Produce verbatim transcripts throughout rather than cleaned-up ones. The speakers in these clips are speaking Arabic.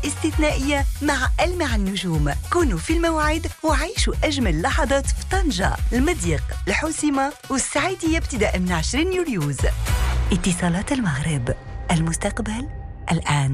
استثنائية مع ألمع النجوم. كونوا في الموعد وعيشوا أجمل لحظات في طنجة، المضيق، الحوسمة والسعيدية ابتداء من عشرين يوليوز. اتصالات المغرب، المستقبل الآن.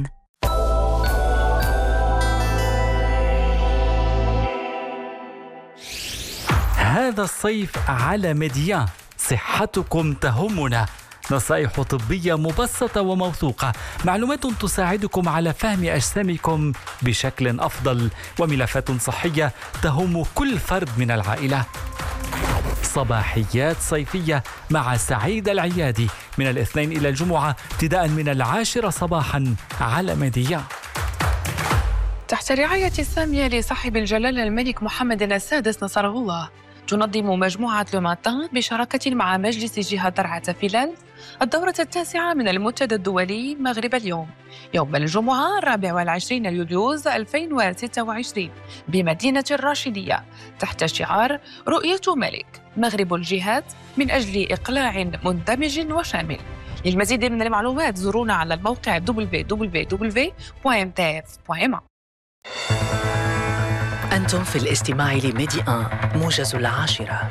هذا الصيف على ميديان صحتكم تهمنا. نصائح طبية مبسطة وموثوقة، معلومات تساعدكم على فهم أجسامكم بشكل أفضل، وملفات صحية تهم كل فرد من العائلة. صباحيات صيفية مع سعيد العيادي من الاثنين إلى الجمعة ابتداء من العاشرة صباحا على ميديان. تحت رعاية السامية لصاحب الجلالة الملك محمد السادس نصره الله، تنظم مجموعة لو ماتان بشراكة مع مجلس جهة درعا فنلندا الدورة التاسعة من المنتدى الدولي مغرب اليوم، يوم الجمعة الرابع والعشرين يوليوز ألفين وستة وعشرين بمدينة الراشدية، تحت شعار رؤية ملك مغرب الجهات من أجل إقلاع مندمج وشامل. للمزيد من المعلومات زورونا على الموقع دبليو دبليو دبليو دوت ام تي اف دوت ام. أنتم في الاستماع لميديان موجز العاشرة.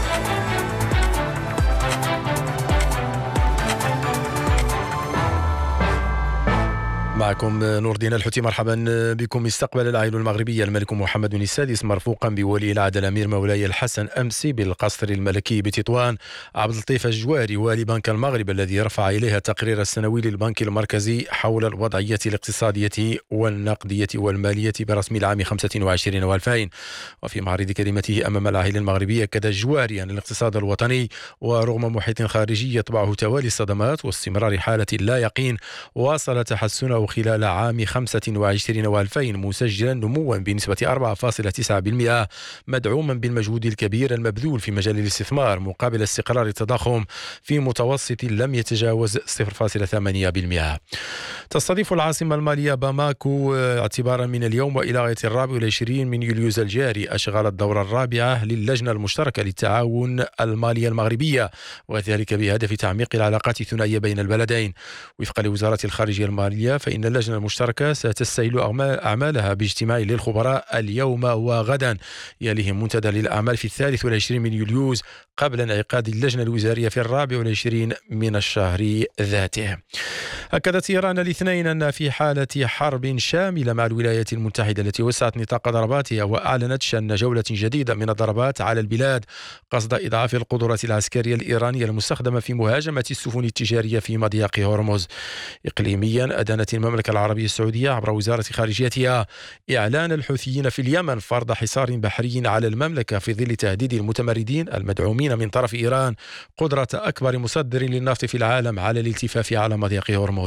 معكم نور الدين الحوتي، مرحبا بكم. استقبل العائلة المغربية الملك محمد بن السادس مرفوقا بولي العهد الأمير مولاي الحسن أمسي بالقصر الملكي بتطوان عبد اللطيف الجواري والي بنك المغرب، الذي رفع إليها التقرير السنوي للبنك المركزي حول الوضعية الاقتصادية والنقدية والمالية برسم العام خمسة وعشرين وألفين. وفي معرض كلمته أمام العائلة المغربية أكد الجواري أن الاقتصاد الوطني ورغم محيط خارجي يطبعه توالي الصدمات واستمرار حالة لا يقين واصل تحسنه خلال عام خمسة وعشرين وألفين، مسجلا نموا بنسبة أربعة فاصلة تسعة بالمئة مدعوما بالمجهود الكبير المبذول في مجال الاستثمار مقابل استقرار التضخم في متوسط لم يتجاوز صفر فاصلة ثمانية بالمئة. تستضيف العاصمة المالية باماكو اعتبارا من اليوم وإلى غاية الرابع والعشرين من يوليوز الجاري أشغال الدورة الرابعة للجنة المشتركة للتعاون المالي المغربية، وذلك بهدف تعميق العلاقات الثنائية بين البلدين. وفقا لوزارة الخارجية المالية فإن اللجنة المشتركة ستستهل أعمالها باجتماع للخبراء اليوم وغدا، يليه منتدى للأعمال في الثالث والعشرين من يوليوز قبل انعقاد اللجنة الوزارية في الرابع والعشرين من الشهر ذاته. أكدت إيران الاثنين أن في حالة حرب شاملة مع الولايات المتحدة التي وسعت نطاق ضرباتها وأعلنت شن جولة جديدة من الضربات على البلاد قصد إضعاف القدرات العسكرية الإيرانية المستخدمة في مهاجمة السفن التجارية في مضيق هرمز. إقليميا أدانت المملكة العربية السعودية عبر وزارة خارجيتها إعلان الحوثيين في اليمن فرض حصار بحري على المملكة في ظل تهديد المتمردين المدعومين من طرف إيران قدرة أكبر مصدر للنفط في العالم على الالتفاف على مضيق هرمز.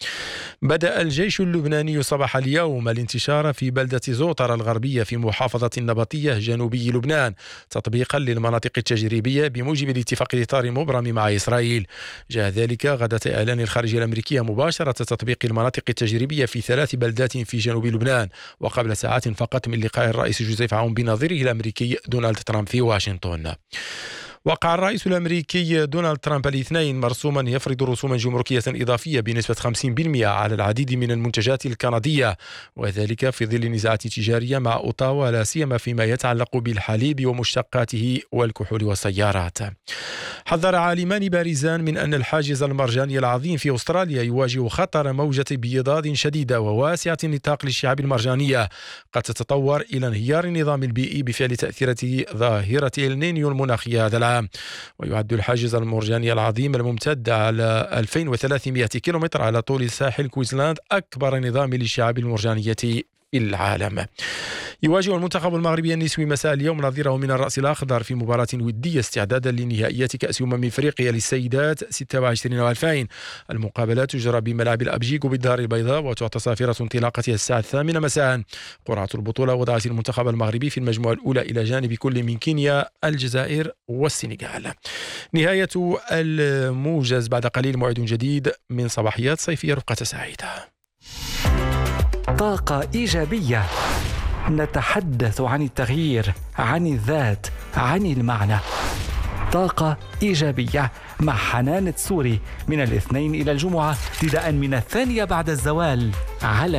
بدأ الجيش اللبناني صباح اليوم الانتشار في بلدة زوطر الغربية في محافظة النبطية جنوبي لبنان تطبيقا للمناطق التجريبية بموجب الاتفاق الإطاري المبرم مع إسرائيل. جاء ذلك غداة إعلان الخارجية الأمريكية مباشرة تطبيق المناطق التجريبية في ثلاث بلدات في جنوب لبنان، وقبل ساعات فقط من لقاء الرئيس جوزيف عون بنظيره الأمريكي دونالد ترامب في واشنطن. وقع الرئيس الأمريكي دونالد ترامب الاثنين مرسوما يفرض رسوما جمركية إضافية بنسبة خمسين بالمئة على العديد من المنتجات الكندية، وذلك في ظل نزاعات تجارية مع أوتاوا لا سيما فيما يتعلق بالحليب ومشتقاته والكحول والسيارات. حذر عالمان بارزان من أن الحاجز المرجاني العظيم في أستراليا يواجه خطر موجة بيضاد شديدة وواسعة النطاق للشعاب المرجانية قد تتطور إلى انهيار النظام البيئي بفعل تأثيرات ظاهرة النينيو المناخية هذا العام. ويعد الحاجز المرجاني العظيم الممتد على ألفين وثلاثمئة كيلومتر على طول ساحل كوينزلاند أكبر نظام للشعاب المرجانية في العالم. يواجه المنتخب المغربي النسوي مساء اليوم نظيره من الرأس الأخضر في مباراة ودية استعدادا لنهائيات كأس أمم إفريقيا للسيدات ستة وعشرين وألفين. المقابلات تجرى بملعب الأبجيكو بالدار البيضاء وتعطى صافرة انطلاقتها الساعة الثامنة مساء. قرعة البطولة وضعت المنتخب المغربي في المجموعة الأولى إلى جانب كل من كينيا الجزائر والسنغال. نهاية الموجز، بعد قليل موعد جديد من صباحيات صيفية. رفقة سعيدة. طاقة إيجابية، نتحدث عن التغيير، عن الذات، عن المعنى. طاقة إيجابية مع حنان تسوري من الاثنين إلى الجمعة ابتداء من الثانية بعد الزوال على